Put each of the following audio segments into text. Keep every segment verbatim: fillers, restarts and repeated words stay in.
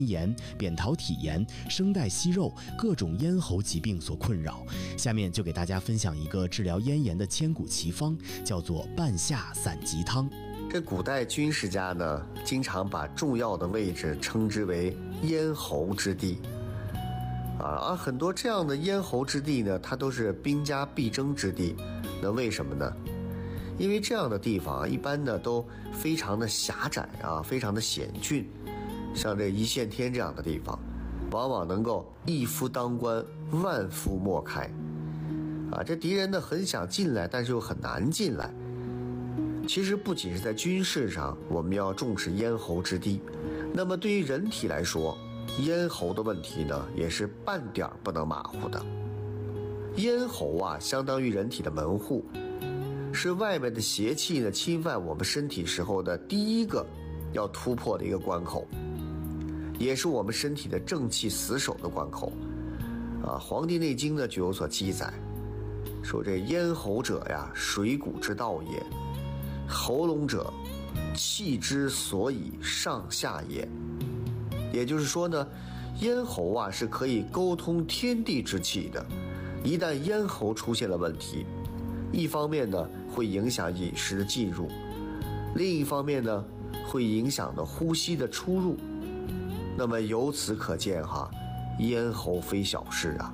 炎、扁桃体炎、声带息肉各种咽喉疾病所困扰。下面就给大家分享一个治疗咽炎的千古奇方，叫做半夏散疾汤。 这古代军事家呢，经常把重要的位置称之为咽喉之地啊，而很多这样的咽喉之地呢，它都是兵家必争之地。那为什么呢？因为这样的地方啊，一般呢都非常的狭窄啊，非常的险峻。像这一线天这样的地方，往往能够一夫当关，万夫莫开啊！这敌人呢很想进来，但是又很难进来。其实不仅是在军事上，我们要重视咽喉之地，那么对于人体来说，咽喉的问题呢，也是半点不能马虎的。咽喉啊，相当于人体的门户，是外面的邪气呢侵犯我们身体时候的第一个要突破的一个关口。也是我们身体的正气死守的关口啊，《黄帝内经》呢就有所记载，说这咽喉者呀，水谷之道也；喉咙者，气之所以上下也。也就是说呢，咽喉啊是可以沟通天地之气的。一旦咽喉出现了问题，一方面呢会影响饮食的进入，另一方面呢会影响的呼吸的出入。那么由此可见哈，咽喉非小事啊。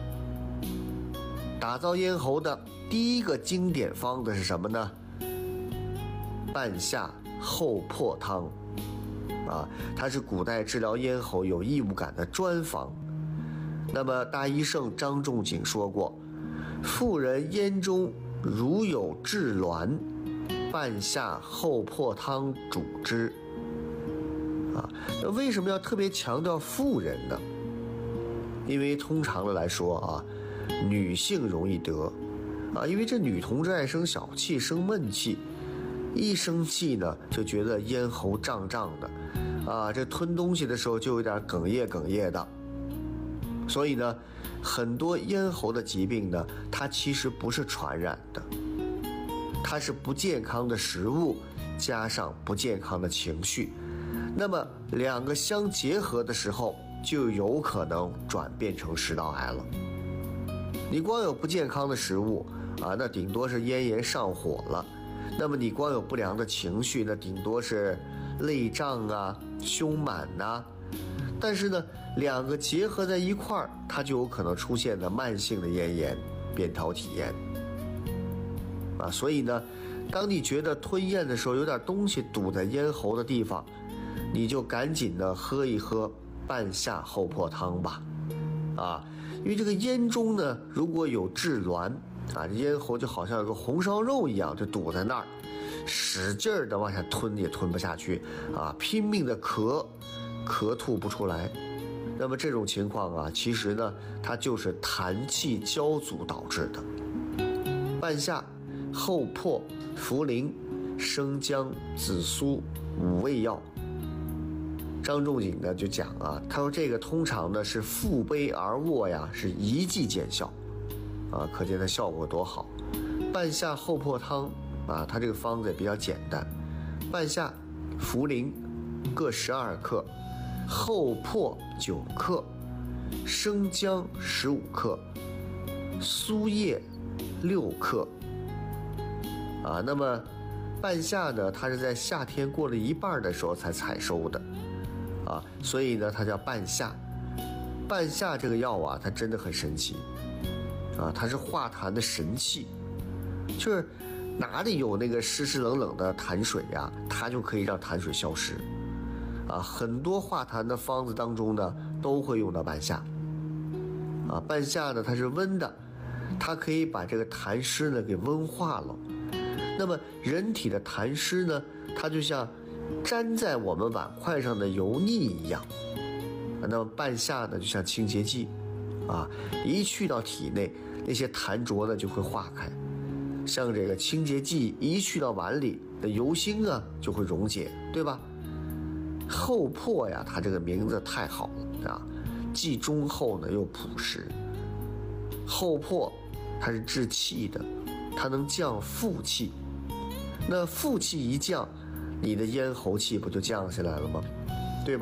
打造咽喉的第一个经典方子是什么呢？半夏厚朴汤啊，它是古代治疗咽喉有异物感的专方。那么大医圣张仲景说过，妇人咽中如有滞挛，半夏厚朴汤主之。啊，那为什么要特别强调妇人呢？因为通常的来说啊，女性容易得啊，因为这女同志爱生小气，生闷气，一生气呢就觉得咽喉胀胀的啊，这吞东西的时候就有点哽咽哽咽的。所以呢，很多咽喉的疾病呢，它其实不是传染的，它是不健康的食物加上不健康的情绪。那么两个相结合的时候，就有可能转变成食道癌了。你光有不健康的食物啊，那顶多是咽炎上火了；那么你光有不良的情绪，那顶多是泪胀啊、胸满啊。但是呢，两个结合在一块儿，它就有可能出现的慢性的咽炎、扁桃体炎啊。所以呢，当你觉得吞咽的时候有点东西堵在咽喉的地方，你就赶紧的喝一喝半夏厚朴汤吧，啊，因为这个咽中呢，如果有滞挛啊，这咽喉就好像有个红烧肉一样，就堵在那儿，使劲儿的往下吞也吞不下去啊，拼命的咳，咳吐不出来。那么这种情况啊，其实呢，它就是痰气交阻导致的。半夏、厚朴、茯苓、生姜、紫苏五味药。张仲景呢就讲啊，他说这个通常呢是腹背而卧呀，是一剂见效啊，可见它效果多好。半夏厚朴汤啊，它这个方子也比较简单，半夏、茯苓各十二克，厚朴九克，生姜十五克，苏叶六克啊。那么半夏呢，它是在夏天过了一半的时候才采收的啊，所以呢它叫半夏。半夏这个药啊，它真的很神奇啊，它是化痰的神器，就是哪里有那个湿湿冷冷的痰水呀，它就可以让痰水消失啊。很多化痰的方子当中呢，都会用到半夏啊。半夏呢，它是温的，它可以把这个痰湿呢给温化了。那么人体的痰湿呢，它就像粘在我们碗筷上的油腻一样，那么半夏呢就像清洁剂啊，一去到体内，那些痰浊呢就会化开，像这个清洁剂一去到碗里，那油腥啊就会溶解，对吧？厚朴呀，它这个名字太好了啊，既忠厚呢又朴实。厚朴它是治气的，它能降负气，那负气一降，你的咽喉气不就降下来了吗？对吧？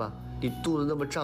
你肚子那么胀。